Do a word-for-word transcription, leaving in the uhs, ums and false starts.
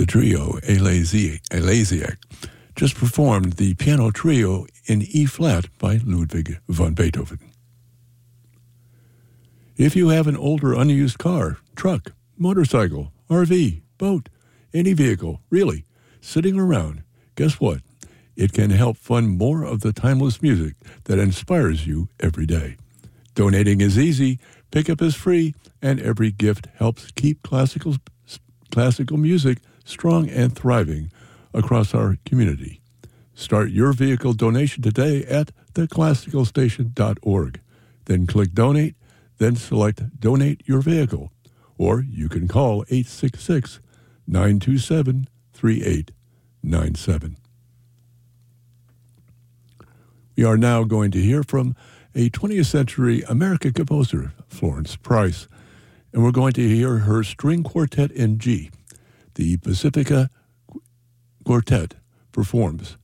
The trio Elasiac just performed the piano trio in E-flat by Ludwig van Beethoven. If you have an older unused car, truck, motorcycle, R V, boat, any vehicle, really, sitting around, guess what? It can help fund more of the timeless music that inspires you every day. Donating is easy, pickup is free, and every gift helps keep classical classical music strong and thriving across our community. Start your vehicle donation today at the classical station dot org. Then click Donate, then select Donate Your Vehicle, or you can call eight six six, nine two seven, three eight nine seven. We are now going to hear from a twentieth century American composer, Florence Price, and we're going to hear her string quartet in G. The Pacifica Quartet performs